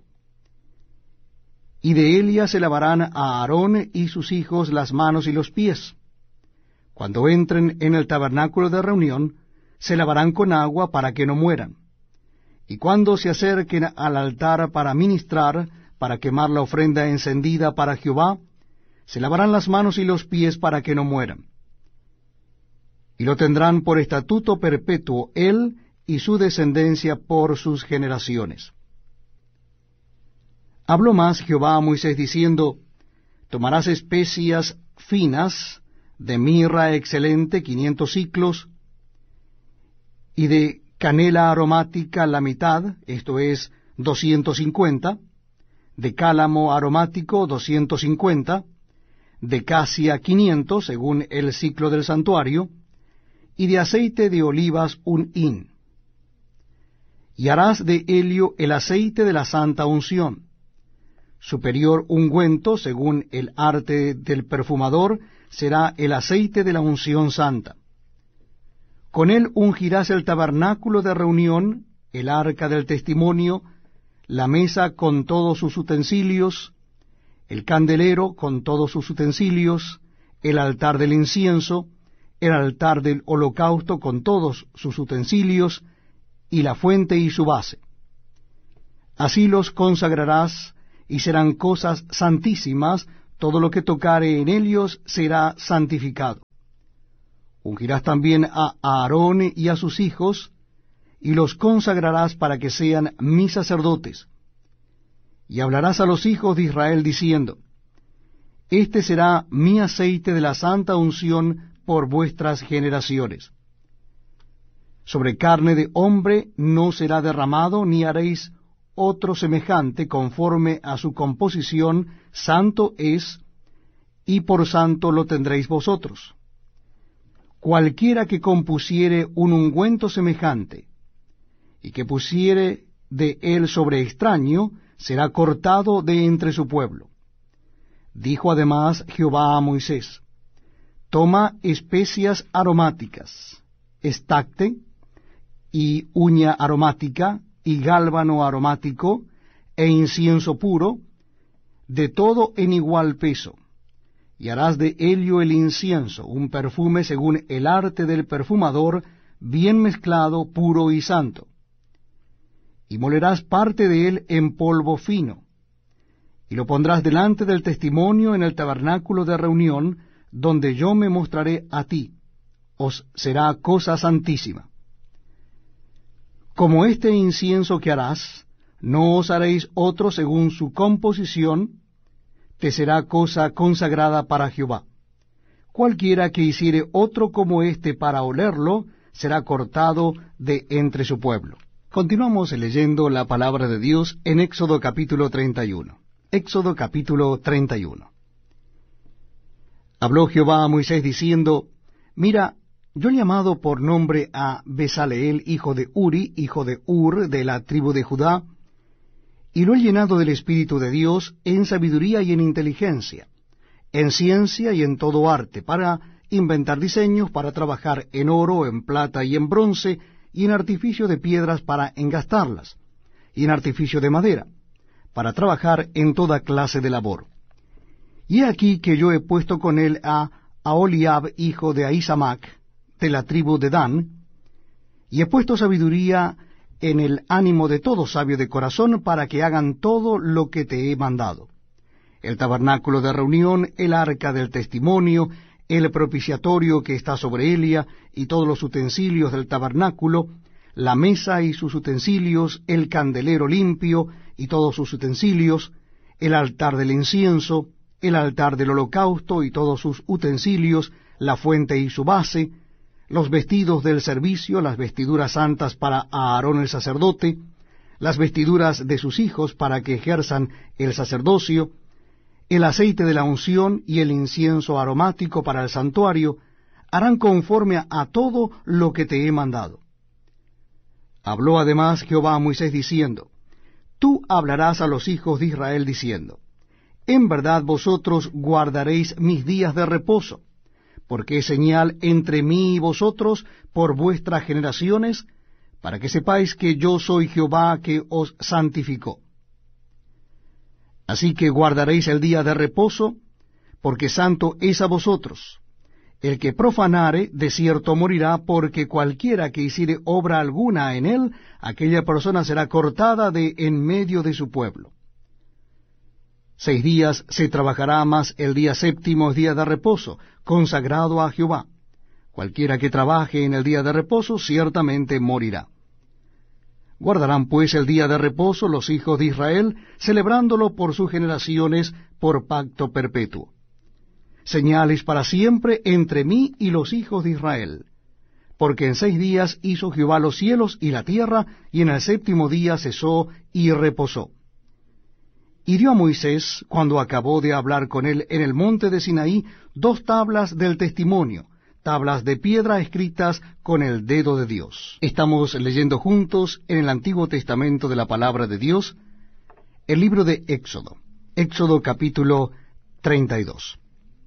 Y de ella se lavarán a Aarón y sus hijos las manos y los pies. Cuando entren en el tabernáculo de reunión, se lavarán con agua para que no mueran. Y cuando se acerquen al altar para ministrar, para quemar la ofrenda encendida para Jehová, se lavarán las manos y los pies para que no mueran. Y lo tendrán por estatuto perpetuo él y su descendencia por sus generaciones. Habló más Jehová a Moisés diciendo, tomarás especias finas, de mirra excelente, quinientos siclos, y de canela aromática la mitad, esto es doscientos cincuenta, de cálamo aromático doscientos cincuenta, de casia quinientos, según el ciclo del santuario, y de aceite de olivas un hin. Y harás de helio el aceite de la santa unción, superior ungüento, según el arte del perfumador, será el aceite de la unción santa. Con él ungirás el tabernáculo de reunión, el arca del testimonio, la mesa con todos sus utensilios, el candelero con todos sus utensilios, el altar del incienso, el altar del holocausto con todos sus utensilios, y la fuente y su base. Así los consagrarás, y serán cosas santísimas, todo lo que tocare en ellos será santificado. Ungirás también a Aarón y a sus hijos, y los consagrarás para que sean mis sacerdotes. Y hablarás a los hijos de Israel diciendo, Este será mi aceite de la santa unción por vuestras generaciones. Sobre carne de hombre no será derramado, ni haréis otro semejante conforme a su composición, santo es, y por santo lo tendréis vosotros. Cualquiera que compusiere un ungüento semejante, y que pusiere de él sobre extraño, será cortado de entre su pueblo. Dijo además Jehová a Moisés, Toma especias aromáticas, estacte, y uña aromática, y gálbano aromático, e incienso puro, de todo en igual peso, y harás de ello el incienso, un perfume según el arte del perfumador, bien mezclado, puro y santo. Y molerás parte de él en polvo fino, y lo pondrás delante del testimonio en el tabernáculo de reunión, donde yo me mostraré a ti, os será cosa santísima. Como este incienso que harás, no os haréis otro según su composición, te será cosa consagrada para Jehová. Cualquiera que hiciere otro como este para olerlo, será cortado de entre su pueblo. Continuamos leyendo la palabra de Dios en Éxodo capítulo treinta y uno. Éxodo capítulo treinta y uno. Habló Jehová a Moisés diciendo, Mira, yo he llamado por nombre a Besaleel, hijo de Uri, hijo de Ur, de la tribu de Judá, y lo he llenado del Espíritu de Dios en sabiduría y en inteligencia, en ciencia y en todo arte, para inventar diseños, para trabajar en oro, en plata y en bronce, y en artificio de piedras para engastarlas, y en artificio de madera, para trabajar en toda clase de labor. Y he aquí que yo he puesto con él a Aholiab, hijo de Ahisamac, de la tribu de Dan, y he puesto sabiduría en el ánimo de todo sabio de corazón, para que hagan todo lo que te he mandado: el tabernáculo de reunión, el arca del testimonio, el propiciatorio que está sobre ella, y todos los utensilios del tabernáculo, la mesa y sus utensilios, el candelero limpio y todos sus utensilios, el altar del incienso, el altar del holocausto y todos sus utensilios, la fuente y su base, los vestidos del servicio, las vestiduras santas para Aarón el sacerdote, las vestiduras de sus hijos para que ejerzan el sacerdocio, el aceite de la unción y el incienso aromático para el santuario, harán conforme a, a todo lo que te he mandado. Habló además Jehová a Moisés diciendo, Tú hablarás a los hijos de Israel diciendo, En verdad vosotros guardaréis mis días de reposo, porque es señal entre mí y vosotros por vuestras generaciones, para que sepáis que yo soy Jehová que os santificó. Así que guardaréis el día de reposo, porque santo es a vosotros. El que profanare, de cierto morirá, porque cualquiera que hiciere obra alguna en él, aquella persona será cortada de en medio de su pueblo. Seis días se trabajará, mas el día séptimo es día de reposo, consagrado a Jehová. Cualquiera que trabaje en el día de reposo, ciertamente morirá. Guardarán pues el día de reposo los hijos de Israel, celebrándolo por sus generaciones, por pacto perpetuo. Señales para siempre entre mí y los hijos de Israel. Porque en seis días hizo Jehová los cielos y la tierra, y en el séptimo día cesó y reposó. Y dio a Moisés, cuando acabó de hablar con él en el monte de Sinaí, dos tablas del testimonio, tablas de piedra escritas con el dedo de Dios. Estamos leyendo juntos en el Antiguo Testamento de la Palabra de Dios, el libro de Éxodo, Éxodo capítulo treinta y dos.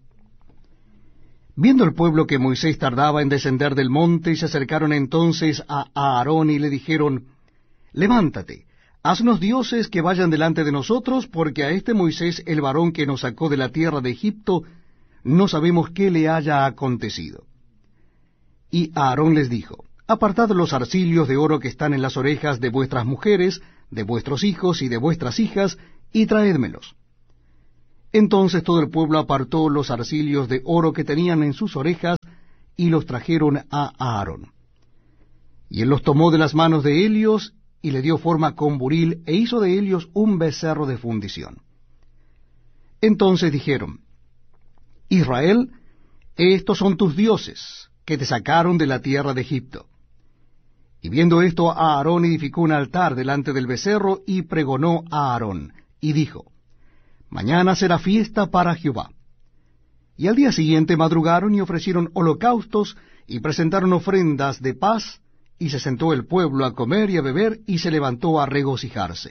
Viendo el pueblo que Moisés tardaba en descender del monte, se acercaron entonces a Aarón y le dijeron, Levántate, haznos dioses que vayan delante de nosotros, porque a este Moisés, el varón que nos sacó de la tierra de Egipto, no sabemos qué le haya acontecido. Y Aarón les dijo, Apartad los arcillos de oro que están en las orejas de vuestras mujeres, de vuestros hijos y de vuestras hijas, y traédmelos. Entonces todo el pueblo apartó los arcillos de oro que tenían en sus orejas, y los trajeron a Aarón. Y él los tomó de las manos de Helios, y le dio forma con buril, e hizo de Helios un becerro de fundición. Entonces dijeron: Israel, estos son tus dioses, que te sacaron de la tierra de Egipto. Y viendo esto, Aarón edificó un altar delante del becerro, y pregonó a Aarón, y dijo: Mañana será fiesta para Jehová. Y al día siguiente madrugaron y ofrecieron holocaustos, y presentaron ofrendas de paz, y se sentó el pueblo a comer y a beber, y se levantó a regocijarse.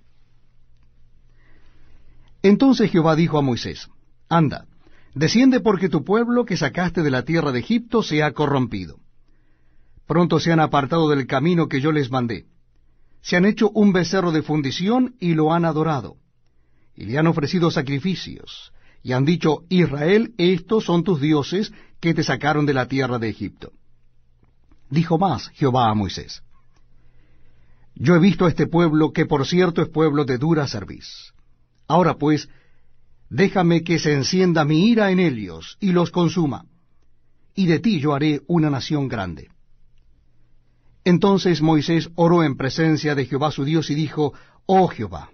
Entonces Jehová dijo a Moisés: Anda, desciende, porque tu pueblo que sacaste de la tierra de Egipto se ha corrompido. Pronto se han apartado del camino que yo les mandé. Se han hecho un becerro de fundición y lo han adorado. Y le han ofrecido sacrificios, y han dicho: Israel, estos son tus dioses que te sacaron de la tierra de Egipto. Dijo más Jehová a Moisés: Yo he visto a este pueblo, que por cierto es pueblo de dura cerviz. Ahora pues, déjame que se encienda mi ira en ellos, y los consuma, y de ti yo haré una nación grande. Entonces Moisés oró en presencia de Jehová su Dios, y dijo: Oh Jehová,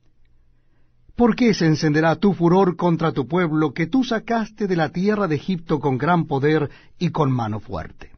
¿por qué se encenderá tu furor contra tu pueblo, que tú sacaste de la tierra de Egipto con gran poder y con mano fuerte?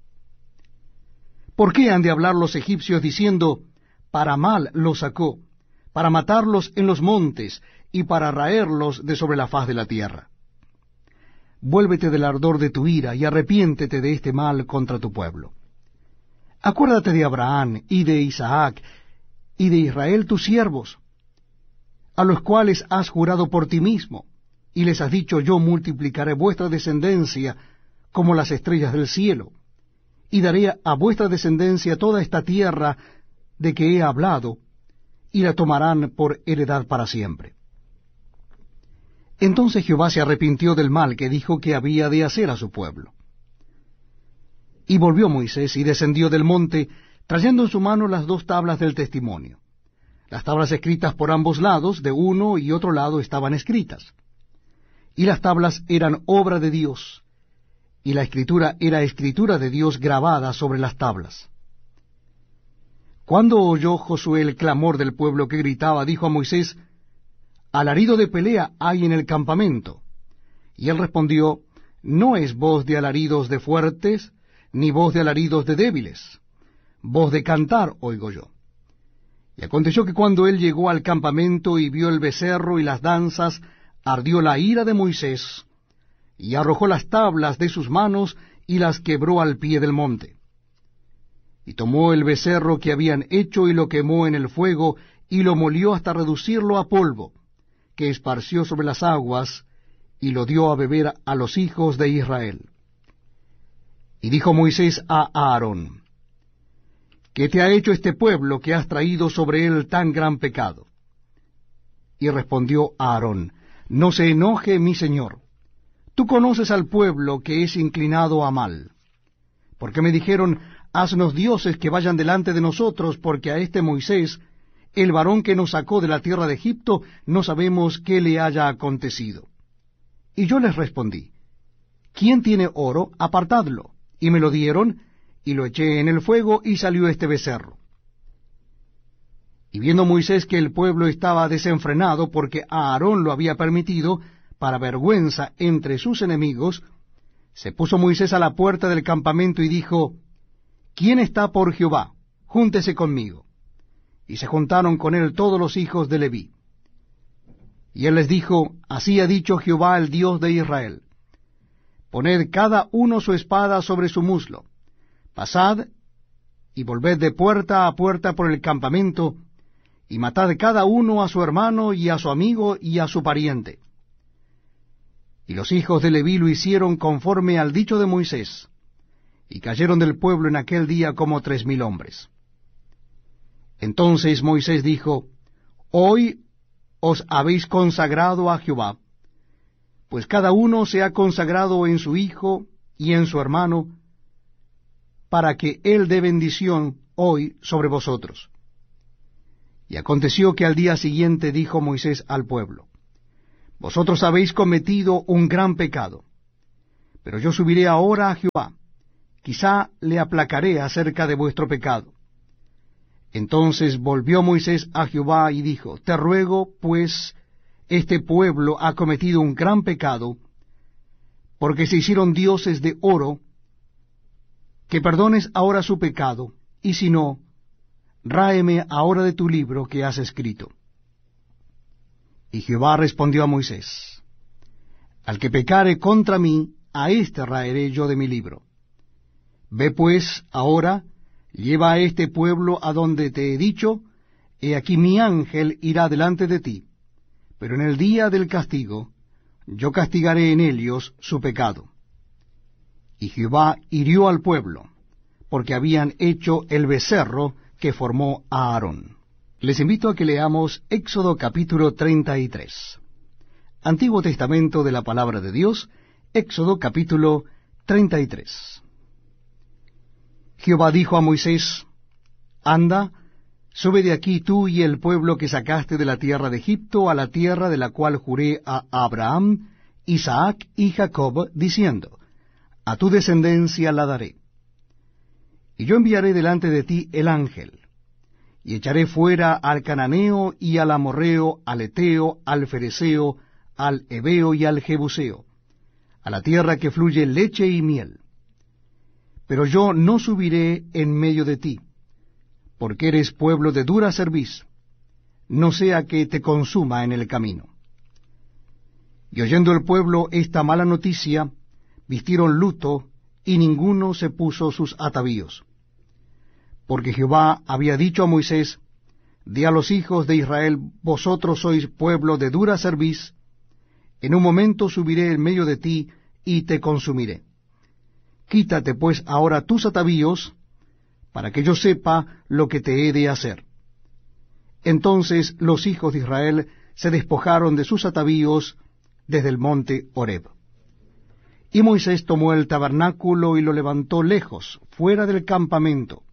¿Por qué han de hablar los egipcios diciendo: para mal los sacó, para matarlos en los montes, y para raerlos de sobre la faz de la tierra? Vuélvete del ardor de tu ira, y arrepiéntete de este mal contra tu pueblo. Acuérdate de Abraham, y de Isaac, y de Israel tus siervos, a los cuales has jurado por ti mismo, y les has dicho: yo multiplicaré vuestra descendencia como las estrellas del cielo, y daré a vuestra descendencia toda esta tierra de que he hablado, y la tomarán por heredad para siempre. Entonces Jehová se arrepintió del mal que dijo que había de hacer a su pueblo. Y volvió Moisés y descendió del monte, trayendo en su mano las dos tablas del testimonio. Las tablas escritas por ambos lados, de uno y otro lado, estaban escritas. Y las tablas eran obra de Dios, y la escritura era escritura de Dios grabada sobre las tablas. Cuando oyó Josué el clamor del pueblo que gritaba, dijo a Moisés: alarido de pelea hay en el campamento. Y él respondió: no es voz de alaridos de fuertes, ni voz de alaridos de débiles. Voz de cantar oigo yo. Y aconteció que cuando él llegó al campamento y vio el becerro y las danzas, ardió la ira de Moisés, y arrojó las tablas de sus manos y las quebró al pie del monte. Y tomó el becerro que habían hecho y lo quemó en el fuego, y lo molió hasta reducirlo a polvo, que esparció sobre las aguas, y lo dio a beber a los hijos de Israel. Y dijo Moisés a Aarón: ¿qué te ha hecho este pueblo que has traído sobre él tan gran pecado? Y respondió Aarón: no se enoje mi señor. Tú conoces al pueblo que es inclinado a mal. Porque me dijeron: haznos dioses que vayan delante de nosotros, porque a este Moisés, el varón que nos sacó de la tierra de Egipto, no sabemos qué le haya acontecido. Y yo les respondí: ¿quién tiene oro? Apartadlo. Y me lo dieron, y lo eché en el fuego, y salió este becerro. Y viendo Moisés que el pueblo estaba desenfrenado, porque Aarón lo había permitido, para vergüenza entre sus enemigos, se puso Moisés a la puerta del campamento y dijo: ¿quién está por Jehová? Júntese conmigo. Y se juntaron con él todos los hijos de Leví. Y él les dijo: así ha dicho Jehová, el Dios de Israel: poned cada uno su espada sobre su muslo, pasad y volved de puerta a puerta por el campamento, y matad cada uno a su hermano y a su amigo y a su pariente. Y los hijos de Leví lo hicieron conforme al dicho de Moisés, y cayeron del pueblo en aquel día como tres mil hombres. Entonces Moisés dijo: hoy os habéis consagrado a Jehová, pues cada uno se ha consagrado en su hijo y en su hermano, para que él dé bendición hoy sobre vosotros. Y aconteció que al día siguiente dijo Moisés al pueblo: Vosotros habéis cometido un gran pecado, pero yo subiré ahora a Jehová, quizá le aplacaré acerca de vuestro pecado. Entonces volvió Moisés a Jehová y dijo: Te ruego, pues, este pueblo ha cometido un gran pecado, porque se hicieron dioses de oro, que perdones ahora su pecado, y si no, ráeme ahora de tu libro que has escrito. Y Jehová respondió a Moisés: Al que pecare contra mí, a éste raeré yo de mi libro. Ve pues ahora, lleva a este pueblo a donde te he dicho, he aquí mi ángel irá delante de ti, pero en el día del castigo yo castigaré en ellos su pecado. Y Jehová hirió al pueblo, porque habían hecho el becerro que formó a Aarón. Les invito a que leamos Éxodo capítulo treinta y tres. Antiguo Testamento de la Palabra de Dios, Éxodo capítulo treinta y tres. Jehová dijo a Moisés: Anda, sube de aquí tú y el pueblo que sacaste de la tierra de Egipto a la tierra de la cual juré a Abraham, Isaac y Jacob, diciendo: A tu descendencia la daré. Y yo enviaré delante de ti el ángel, y echaré fuera al cananeo y al amorreo, al eteo, al fereceo, al heveo y al jebuseo, a la tierra que fluye leche y miel. Pero yo no subiré en medio de ti, porque eres pueblo de dura cerviz, no sea que te consuma en el camino. Y oyendo el pueblo esta mala noticia, vistieron luto, y ninguno se puso sus atavíos. Porque Jehová había dicho a Moisés: Di a los hijos de Israel: Vosotros sois pueblo de dura cerviz, en un momento subiré en medio de ti, y te consumiré. Quítate pues ahora tus atavíos, para que yo sepa lo que te he de hacer. Entonces los hijos de Israel se despojaron de sus atavíos desde el monte Horeb. Y Moisés tomó el tabernáculo y lo levantó lejos, fuera del campamento,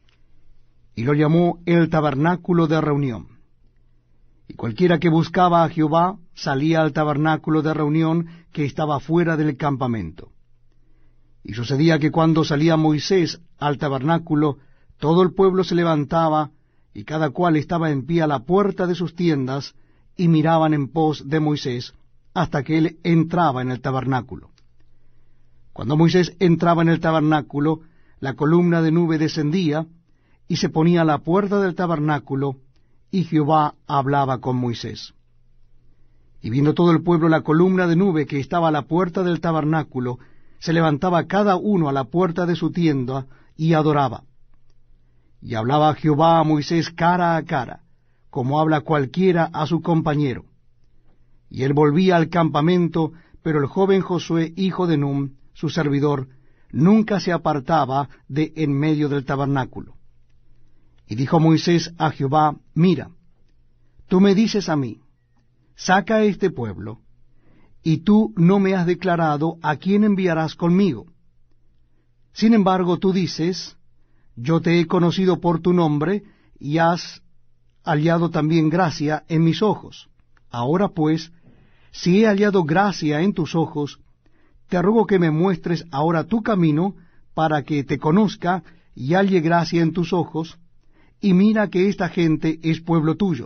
y lo llamó el tabernáculo de reunión. Y cualquiera que buscaba a Jehová salía al tabernáculo de reunión que estaba fuera del campamento. Y sucedía que cuando salía Moisés al tabernáculo, todo el pueblo se levantaba, y cada cual estaba en pie a la puerta de sus tiendas, y miraban en pos de Moisés, hasta que él entraba en el tabernáculo. Cuando Moisés entraba en el tabernáculo, la columna de nube descendía, y se ponía a la puerta del tabernáculo, y Jehová hablaba con Moisés. Y viendo todo el pueblo la columna de nube que estaba a la puerta del tabernáculo, se levantaba cada uno a la puerta de su tienda, y adoraba. Y hablaba Jehová a Moisés cara a cara, como habla cualquiera a su compañero. Y él volvía al campamento, pero el joven Josué, hijo de Nun, su servidor, nunca se apartaba de en medio del tabernáculo. Y dijo Moisés a Jehová: Mira, tú me dices a mí: Saca a este pueblo, y tú no me has declarado a quién enviarás conmigo. Sin embargo, tú dices: Yo te he conocido por tu nombre, y has hallado también gracia en mis ojos. Ahora pues, si he hallado gracia en tus ojos, te ruego que me muestres ahora tu camino, para que te conozca y halle gracia en tus ojos, y mira que esta gente es pueblo tuyo.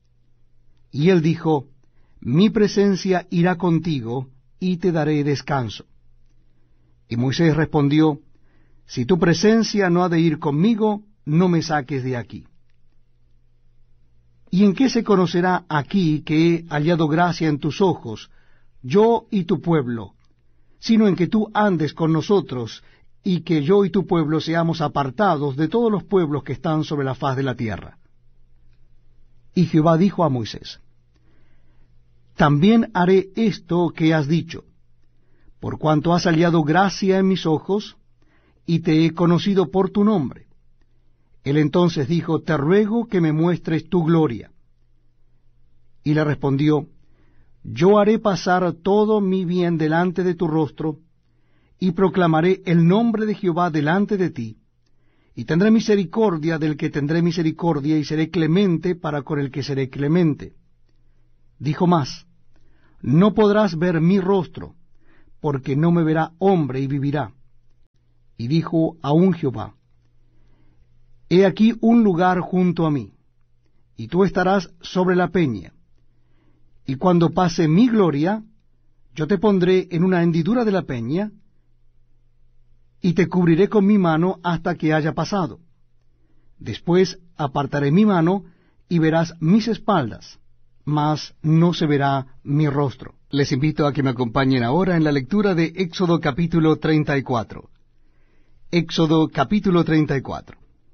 Y él dijo: Mi presencia irá contigo, y te daré descanso. Y Moisés respondió: Si tu presencia no ha de ir conmigo, no me saques de aquí. ¿Y en qué se conocerá aquí que he hallado gracia en tus ojos, yo y tu pueblo, sino en que tú andes con nosotros, y que yo y tu pueblo seamos apartados de todos los pueblos que están sobre la faz de la tierra? Y Jehová dijo a Moisés: También haré esto que has dicho, por cuanto has hallado gracia en mis ojos, y te he conocido por tu nombre. Él entonces dijo: Te ruego que me muestres tu gloria. Y le respondió: Yo haré pasar todo mi bien delante de tu rostro, y proclamaré el nombre de Jehová delante de ti, y tendré misericordia del que tendré misericordia, y seré clemente para con el que seré clemente. Dijo más: no podrás ver mi rostro, porque no me verá hombre y vivirá. Y dijo aún Jehová: he aquí un lugar junto a mí, y tú estarás sobre la peña. Y cuando pase mi gloria, yo te pondré en una hendidura de la peña, y te cubriré con mi mano hasta que haya pasado. Después apartaré mi mano, y verás mis espaldas, mas no se verá mi rostro. Les invito a que me acompañen ahora en la lectura de Éxodo capítulo treinta y cuatro. Éxodo capítulo treinta y cuatro.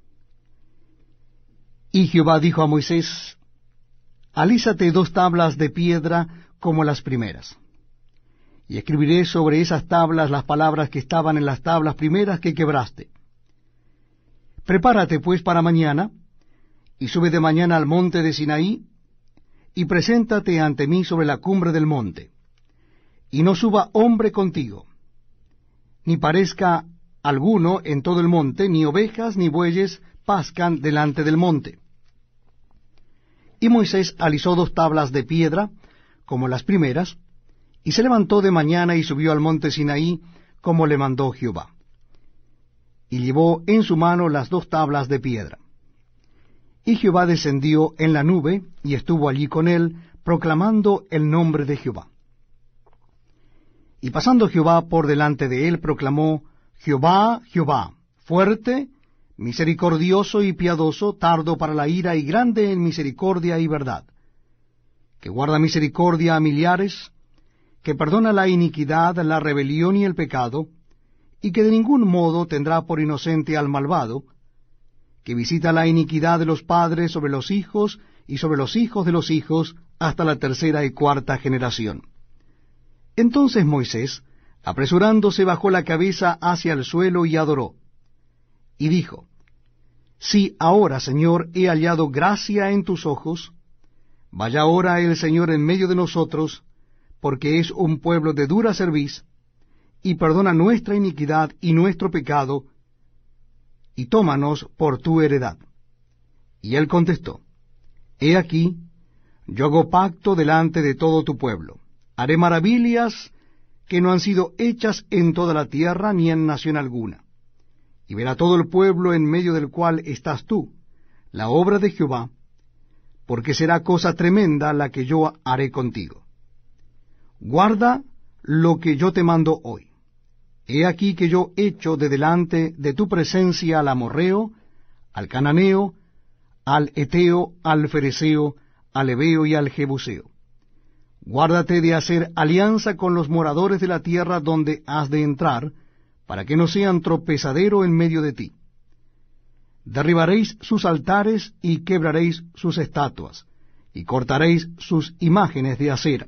Y Jehová dijo a Moisés: alízate dos tablas de piedra como las primeras, y escribiré sobre esas tablas las palabras que estaban en las tablas primeras que quebraste. Prepárate pues para mañana, y sube de mañana al monte de Sinaí, y preséntate ante mí sobre la cumbre del monte, y no suba hombre contigo, ni parezca alguno en todo el monte, ni ovejas ni bueyes pascan delante del monte. Y Moisés alisó dos tablas de piedra, como las primeras, y se levantó de mañana y subió al monte Sinaí, como le mandó Jehová. Y llevó en su mano las dos tablas de piedra. Y Jehová descendió en la nube, y estuvo allí con él, proclamando el nombre de Jehová. Y pasando Jehová por delante de él, proclamó: Jehová, Jehová, fuerte, misericordioso y piadoso, tardo para la ira y grande en misericordia y verdad, que guarda misericordia a millares, que perdona la iniquidad, la rebelión y el pecado, y que de ningún modo tendrá por inocente al malvado, que visita la iniquidad de los padres sobre los hijos y sobre los hijos de los hijos hasta la tercera y cuarta generación. Entonces Moisés, apresurándose, bajó la cabeza hacia el suelo y adoró. Y dijo: si ahora, Señor, he hallado gracia en tus ojos, vaya ahora el Señor en medio de nosotros, porque es un pueblo de dura cerviz, y perdona nuestra iniquidad y nuestro pecado, y tómanos por tu heredad. Y él contestó: he aquí, yo hago pacto delante de todo tu pueblo, haré maravillas que no han sido hechas en toda la tierra ni en nación alguna. Y verá todo el pueblo en medio del cual estás tú, la obra de Jehová, porque será cosa tremenda la que yo haré contigo. Guarda lo que yo te mando hoy. He aquí que yo echo de delante de tu presencia al amorreo, al cananeo, al eteo, al fereceo, al heveo y al jebuseo. Guárdate de hacer alianza con los moradores de la tierra donde has de entrar, para que no sean tropezadero en medio de ti. Derribaréis sus altares y quebraréis sus estatuas, y cortaréis sus imágenes de acera.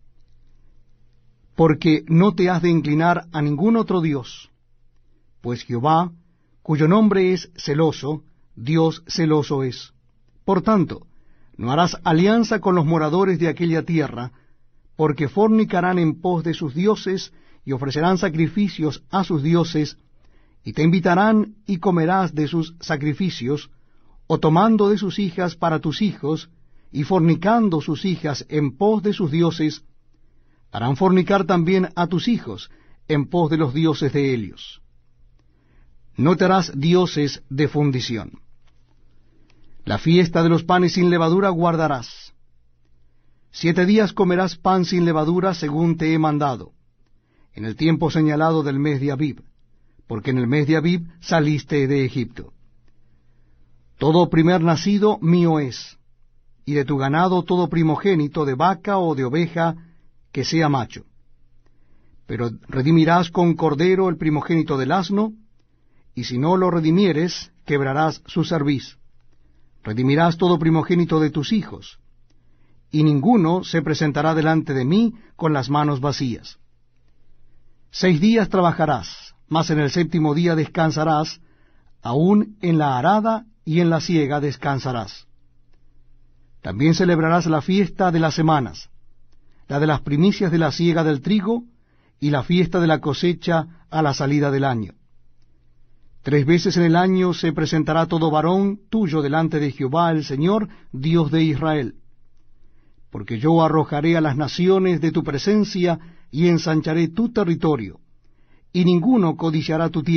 Porque no te has de inclinar a ningún otro Dios, pues Jehová, cuyo nombre es celoso, Dios celoso es. Por tanto, no harás alianza con los moradores de aquella tierra, porque fornicarán en pos de sus dioses, y ofrecerán sacrificios a sus dioses, y te invitarán y comerás de sus sacrificios, o tomando de sus hijas para tus hijos, y fornicando sus hijas en pos de sus dioses, harán fornicar también a tus hijos en pos de los dioses de ellos. No te harás dioses de fundición. La fiesta de los panes sin levadura guardarás. Siete días comerás pan sin levadura según te he mandado, en el tiempo señalado del mes de Abib, porque en el mes de Abib saliste de Egipto. Todo primer nacido mío es, y de tu ganado todo primogénito de vaca o de oveja que sea macho. Pero redimirás con cordero el primogénito del asno, y si no lo redimieres, quebrarás su cerviz. Redimirás todo primogénito de tus hijos, y ninguno se presentará delante de mí con las manos vacías. Seis días trabajarás, mas en el séptimo día descansarás, aun en la arada y en la siega descansarás. También celebrarás la fiesta de las semanas, la de las primicias de la siega del trigo, y la fiesta de la cosecha a la salida del año. Tres veces en el año se presentará todo varón tuyo delante de Jehová el Señor, Dios de Israel. Porque yo arrojaré a las naciones de tu presencia, y ensancharé tu territorio, y ninguno codiciará tu tierra.